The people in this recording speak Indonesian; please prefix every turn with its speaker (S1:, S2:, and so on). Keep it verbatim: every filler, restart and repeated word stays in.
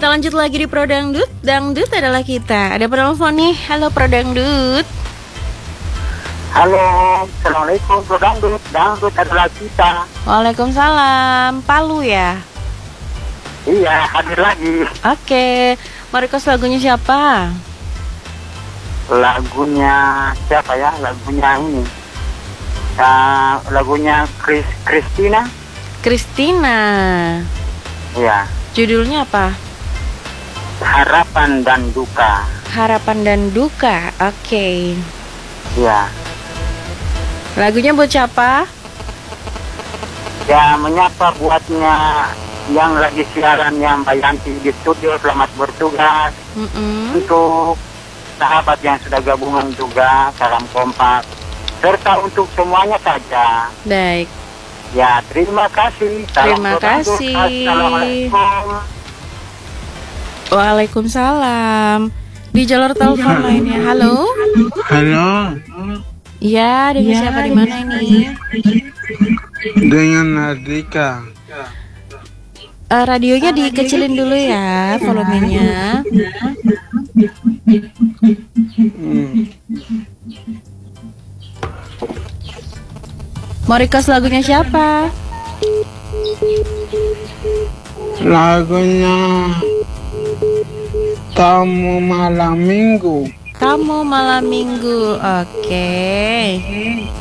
S1: Kita lanjut lagi di Pro Dangdut. Dangdut adalah kita. Ada penelpon nih. Halo Pro Dangdut.
S2: Halo, Assalamualaikum Pro Dangdut. Dangdut adalah kita.
S1: Waalaikumsalam. Palu ya?
S2: Iya, hadir lagi.
S1: Oke. Mau request lagunya siapa?
S2: Lagunya siapa ya? Lagunya ini. Uh, lagunya Chris Christina.
S1: Christina.
S2: Iya.
S1: Judulnya apa?
S2: Harapan dan Duka.
S1: Harapan dan Duka. Oke.
S2: Iya.
S1: Lagunya buat siapa?
S2: Ya, menyapa buatnya yang lagi siaran yang Mbak Yanti di studio. Selamat bertugas.
S1: Mm-mm.
S2: Untuk sahabat yang sudah gabungan juga, salam kompak. Serta untuk semuanya saja.
S1: Baik.
S2: Ya, terima kasih. Salam
S1: Terima
S2: Pro Dangdut.
S1: kasih.
S2: Assalamualaikum.
S1: Waalaikumsalam. Di jalur telepon lainnya. Halo.
S3: Halo,
S1: Iya, dengan siapa di mana ini?
S3: dengan Ardika.
S1: Eh, radionya dikecilin dulu ya, volumenya.
S3: Hmm.
S1: Mau request lagunya siapa?
S3: Lagunya Tamu Malam Minggu.
S1: Kamu malam minggu. Oke.